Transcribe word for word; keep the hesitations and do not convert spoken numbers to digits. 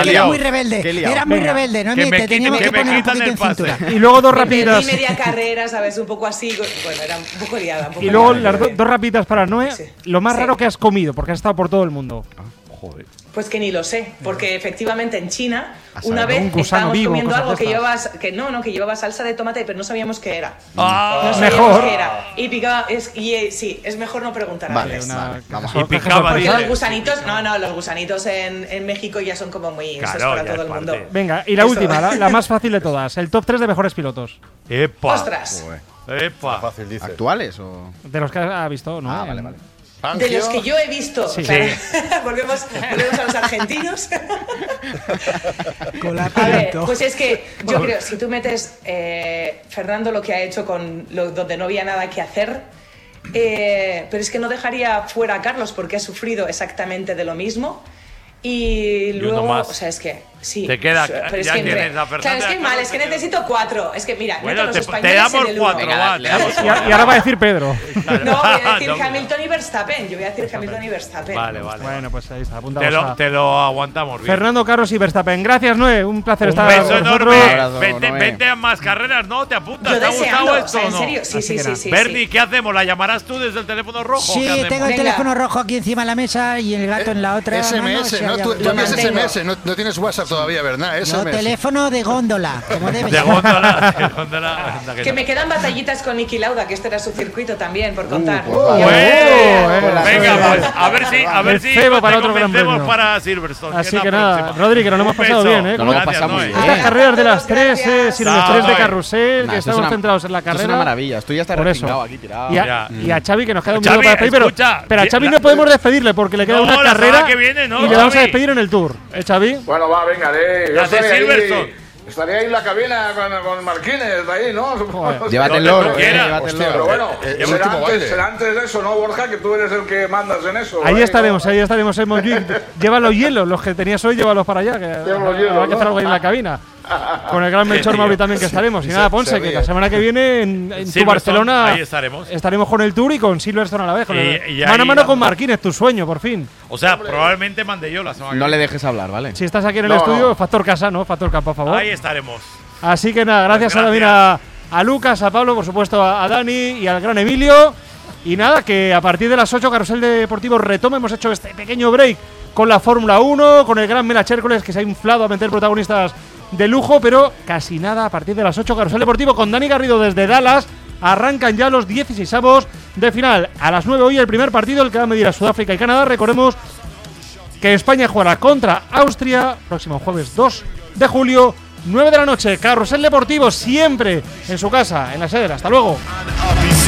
que era muy rebelde. Era muy rebelde, ¿no? Que me Te teníamos que, que poner me un poquito en pase. cintura. Y luego dos rapiditas. Y media carrera, ¿sabes? Un poco así. Bueno, era un poco liada. Un poco Y luego liada, las do, dos rapiditas para Noé. Sí. Lo más Sí. raro que has comido, porque has estado por todo el mundo. Joder. Pues que ni lo sé, porque efectivamente en China una saber, vez un gusano estábamos vivo, comiendo cosas algo de que estas. llevaba, que no, no, que llevaba salsa de tomate, pero no sabíamos qué era. Ah, no sabíamos mejor. qué era. Y picaba, es, y eh, sí, es mejor no preguntar a Vale, veces. vale, vamos Y a picaba, Porque dice. los gusanitos, no, no, los gusanitos en, en México ya son como muy, eso es Claro, para ya todo es el mundo. parte. Venga, y la Eso. última, la, la más fácil de todas. El top tres de mejores pilotos. Epa. Ostras, Epa. Fácil, dice. ¿Actuales o...? De los que ha visto, ¿no? Ah, vale, vale. de los que yo he visto, Sí. o sea, volvemos, volvemos a los argentinos. Con la A ver, piloto. pues es que yo creo, si tú metes eh, Fernando lo que ha hecho con lo, donde no había nada que hacer, eh, pero es que no dejaría fuera a Carlos porque ha sufrido exactamente de lo mismo. Y uno luego, más. o sea, es que sí. Te queda- pero es ya que entre- tienes a Fernando claro, es y a que mal, Carlos, es que te queda- necesito cuatro. Es que mira, Bueno, meto los te, españoles te damos en el uno. cuatro, Venga, va. le te damos Y, a- cuatro. y ahora va a decir Pedro. No, voy a decir No, Hamilton y Verstappen. Yo voy a decir Hamilton y Verstappen. Vale, vale. Bueno, pues ahí está, Te apuntamos lo, a te lo aguantamos bien. Fernando, Carlos y Verstappen. Gracias, Noé. Un placer Un estar beso con enorme. vosotros. abrazo, Vente, Noé. vente a más carreras, ¿no? ¿Te apuntas? Yo ¿Te ha deseando, gustado o esto sea, o en no? serio, sí, Así sí, que sí, nada. sí. Bernie, sí. ¿qué hacemos? ¿La llamarás tú desde el teléfono rojo? Sí, ¿Qué hacemos? tengo el Venga. teléfono rojo aquí encima de la mesa y el gato en la otra S M mano, S, o sea, ¿no? ya- Tú, ya tú tienes mantengo. S M S, no, no tienes WhatsApp todavía, ¿verdad? No, S M S. teléfono de góndola, como debe De ser. góndola, de góndola. anda que Que no. me quedan batallitas con Niki Lauda, que este era su circuito también, por contar. pues va. Ya ¡Bueno! ves. eh. Venga, pues a ver si, a ver El si cebo te para otro gran convencemos premio. para Silverstone. Así es la que nada, próxima. Rodri, que nos lo Un hemos pasado beso. bien, ¿eh? Nos lo hemos Gracias, pasado muy Noé. bien. Estas carreras de las tres, Gracias. eh, sin los Chao, tres de Noé. carrusel, Nah, que esto es estamos una- centrados en la Esto es carrera. una maravilla. Estoy hasta Por eso. respingado aquí tirado. Y a, Ya. y a Xavi, que nos queda un Xavi, minuto para despedir, pero, escucha, pero a Xavi la- no podemos despedirle porque le queda No, una la carrera semana que viene, ¿no, y le vamos a Xavi? despedir en el Tour. ¿Eh, Xavi? Bueno, va, venga, de, yo Las de estaré Silverstone. ahí, estaré ahí en la cabina con, con Marquines, ahí, ¿no? Joder. Llévate el Donde tú loro, eh. quieras. Llévate el Hostia, Pero loro. bueno, El- el será, último antes, baile. será antes de eso, ¿no, Borja? Que tú eres el que mandas en eso. Ahí ¿no? estaremos, ahí estaremos en Montjuic. Lleva los hielos, los que tenías hoy, llévalos para allá. Que Llevo los hielos, habrá que ¿no? hacer algo ahí en la cabina. Con el gran Melchor tío. Mauri también que estaremos. Y nada, Ponce, se que ríe. la semana que viene en, en tu Silverstone, Barcelona ahí estaremos. estaremos con el Tour y con Silverstone a la vez. con Y- el- y mano a ahí mano con dando- Marquines, tu sueño, por fin. O sea, probablemente mande yo la semana que No le viene. dejes hablar, ¿vale? Si estás aquí en el No, estudio, no. factor casa, ¿no? Factor campo, por favor. Ahí estaremos. Así que nada, gracias, Pues a, también a, a Lucas, a Pablo, por supuesto a, a Dani y al gran Emilio. Y nada, que a partir de las ocho Carrusel Deportivo retoma. Hemos hecho este pequeño break con la Fórmula uno, con el gran Mela Chércoles, que se ha inflado a meter protagonistas de lujo, pero casi nada a partir de las ocho Carrusel Deportivo con Dani Garrido desde Dallas. Arrancan ya los dieciseisavos de final. A las nueve hoy el primer partido, el que va a medir a Sudáfrica y Canadá. Recordemos que España jugará contra Austria próximo jueves dos de julio, nueve de la noche. Carrusel Deportivo siempre en su casa, en la sede. Hasta luego.